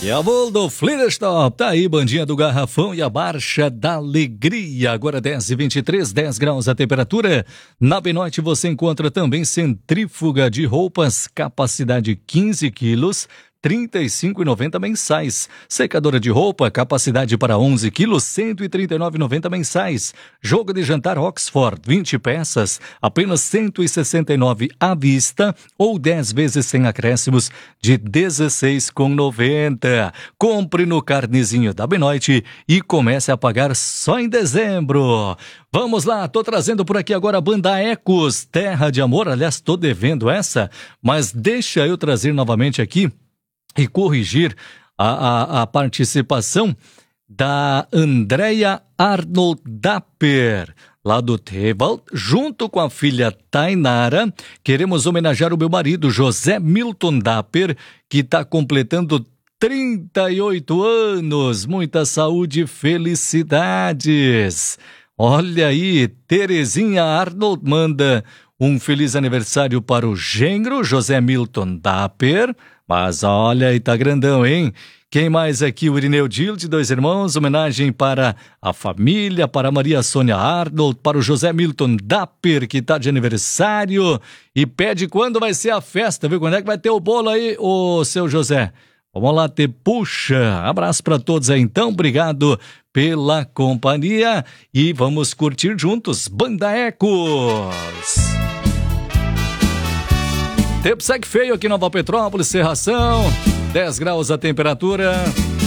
E a voo do Flitterstop, tá aí, bandinha do Garrafão e a Marcha da Alegria. Agora 10h23, 10 graus a temperatura. Na Benoite você encontra também centrífuga de roupas, capacidade 15 quilos, R$ 35,90 mensais. Secadora de roupa, capacidade para 11 quilos, R$ 139,90 mensais. Jogo de jantar Oxford, 20 peças, apenas R$ 169 à vista ou 10 vezes sem acréscimos de R$ 16,90. Compre no carnezinho da Benoite e comece a pagar só em dezembro. Vamos lá, tô trazendo por aqui agora a banda Ecos, Terra de Amor. Aliás, tô devendo essa, mas deixa eu trazer novamente aqui e corrigir a participação da Andrea Arnold Dapper, lá do Tebal, junto com a filha Tainara. Queremos homenagear o meu marido, José Milton Dapper, que está completando 38 anos. Muita saúde e felicidades. Olha aí, Terezinha Arnold manda um feliz aniversário para o genro, José Milton Dapper. Mas olha aí, tá grandão, hein? Quem mais aqui? O Irineu Dild, 2 irmãos, homenagem para a família, para a Maria Sônia Arnold, para o José Milton Dapper, que tá de aniversário, e pede quando vai ser a festa, viu? Quando é que vai ter o bolo aí, ô seu José? Vamos lá ter puxa. Abraço para todos aí, então, obrigado pela companhia e vamos curtir juntos Banda Ecos. Tempo segue feio aqui em Nova Petrópolis, Serração, 10 graus a temperatura.